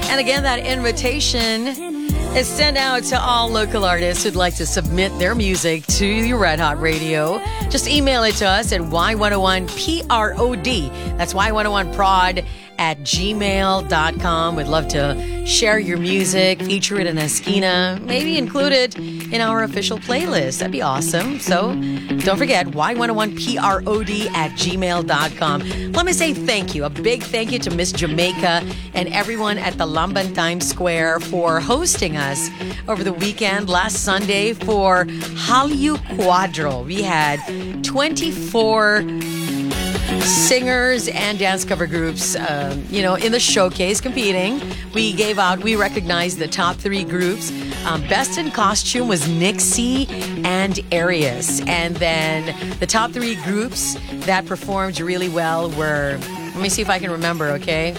And again, that invitation is sent out to all local artists who'd like to submit their music to your Red Hot Radio. Just email it to us at Y101PROD. That's Y101prod at gmail.com. We'd love to share your music, feature it in Esquina, maybe include it in our official playlist. That'd be awesome. So don't forget, Y101PROD at gmail.com. Let me say thank you, a big thank you to Miss Jamaica and everyone at the Lamban Times Square for hosting us over the weekend, last Sunday, for Hallyu Quadro. We had 24 singers and dance cover groups, in the showcase competing. We recognized the top 3 groups. Best in costume was Nixie and Arius. And then the top 3 groups that performed really well were, let me see if I can remember, okay?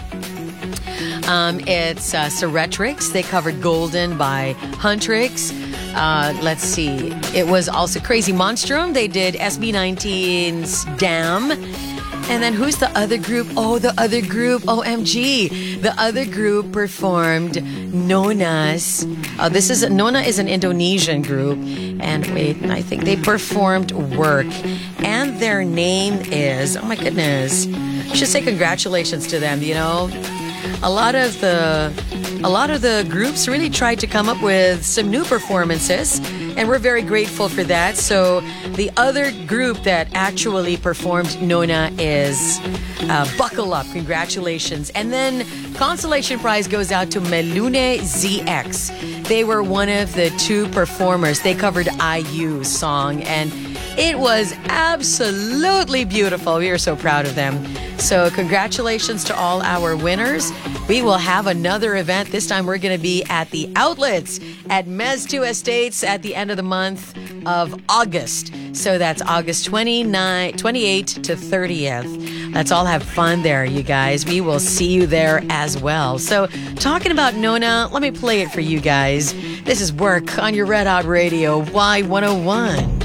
It's Ceretrix. They covered Golden by Huntrix. Let's see. It was also Crazy Monstrum. They did SB19's Damn. And then who's the other group? Oh, the other group. OMG. The other group performed Nona's. Nona is an Indonesian group. And wait, I think they performed Work. And their name is, oh my goodness. I should say congratulations to them, A lot of the groups really tried to come up with some new performances, and we're very grateful for that. So the other group that actually performed Nona is Buckle Up. Congratulations. And then consolation prize goes out to Melune ZX. They were one of the 2 performers. They covered IU's song, and it was absolutely beautiful. We are so proud of them. So congratulations to all our winners. We will have another event. This time we're going to be at the Outlets at Mez2 Estates at the end of the month of August. So that's August 28th to 30th. Let's all have fun there, you guys. We will see you there as well. So talking about Nona, let me play it for you guys. This is Work on your Red Hot Radio, Y101.